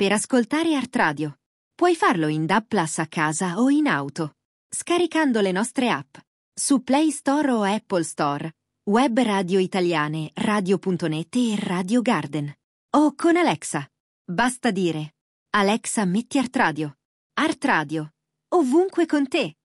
per ascoltare Art Radio. Puoi farlo in DAB+ a casa o in auto, scaricando le nostre app su Play Store o Apple Store, Web Radio Italiane, Radio.net e Radio Garden. O con Alexa. Basta dire: Alexa, metti Art Radio. Art Radio, ovunque con te.